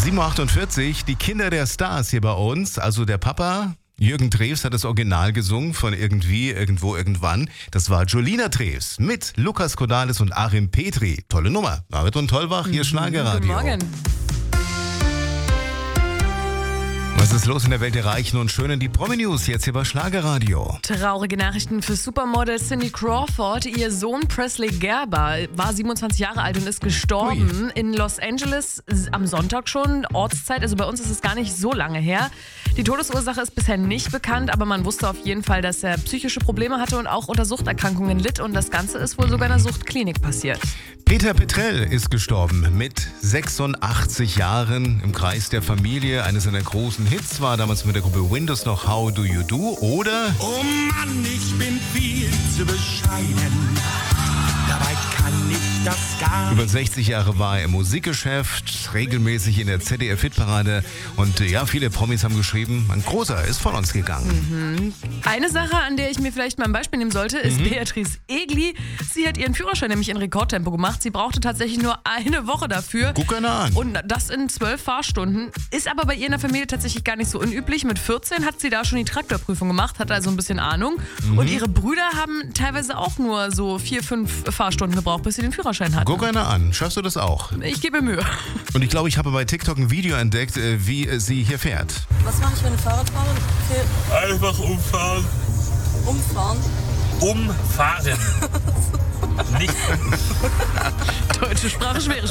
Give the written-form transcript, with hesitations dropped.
7.48 Uhr, die Kinder der Stars hier bei uns. Also der Papa, Jürgen Drews, hat das Original gesungen von Irgendwie, Irgendwo, Irgendwann. Das war Jolina Drews mit Lukas Cordalis und Achim Petri. Tolle Nummer. David und Tollwach, hier Schlagerradio. Guten Morgen. Was ist los in der Welt der Reichen und Schönen? Die Promi-News jetzt hier bei Schlagerradio. Traurige Nachrichten für Supermodel Cindy Crawford. Ihr Sohn Presley Gerber war 27 Jahre alt und ist gestorben in Los Angeles am Sonntag schon, Ortszeit. Also bei uns ist es gar nicht so lange her. Die Todesursache ist bisher nicht bekannt, aber man wusste auf jeden Fall, dass er psychische Probleme hatte und auch unter Suchterkrankungen litt. Und das Ganze ist wohl sogar in einer Suchtklinik passiert. Peter Petrell ist gestorben mit 86 Jahren im Kreis der Familie. Eines seiner großen Hits war damals mit der Gruppe Windows noch How Do You Do oder Oh Mann, ich bin viel zu bescheiden. Dabei kann ich das gar nicht. über 60 Jahre war er im Musikgeschäft, regelmäßig in der ZDF-Hitparade und ja, viele Promis haben geschrieben, ein großer ist von uns gegangen. Eine Sache, an der ich mir vielleicht mal ein Beispiel nehmen sollte, ist Beatrice Egli. Sie hat ihren Führerschein nämlich in Rekordtempo gemacht. Sie brauchte tatsächlich nur eine Woche dafür. Guck einer an. Und das in 12 Fahrstunden. Ist aber bei ihr in der Familie tatsächlich gar nicht so unüblich. Mit 14 hat sie da schon die Traktorprüfung gemacht, hat also ein bisschen Ahnung. Und ihre Brüder haben teilweise auch nur so 4-5 Fahrstunden gebraucht, bis sie den Führerschein hatten. Guck einer an, schaffst du das auch? Ich gebe mir Mühe. Und ich glaube, ich habe bei TikTok ein Video entdeckt, wie sie hier fährt. Was mache ich, wenn eine Fahrradfahrerin fehlt? Einfach umfahren. Umfahren? Umfahren. Nicht Deutsche Sprache, schwere